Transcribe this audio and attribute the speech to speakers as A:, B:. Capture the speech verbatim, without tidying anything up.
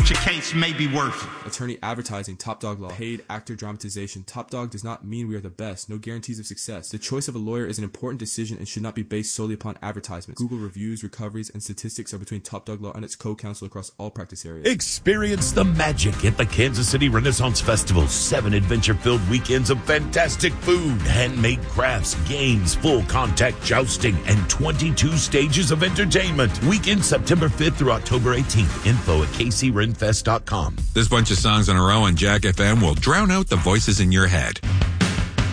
A: what your case may be worth.
B: Attorney advertising, Top Dog Law. Paid actor dramatization. Top Dog does not mean we are the best. No guarantees of success. The choice of a lawyer is an important decision and should not be based solely upon advertisements. Google reviews, recoveries, and statistics are between Top Dog Law and its co-counsel across all practice areas.
C: Experience the magic at the Kansas City Renaissance Festival. Seven adventure-filled weekends of fantastic food, handmade crafts, games, full contact jousting, and twenty-two stages of entertainment. Weekend September fifth through October eighteenth. Info at k c ren fest dot com.
D: This bunch of songs in a row on Jack F M will drown out the voices in your head.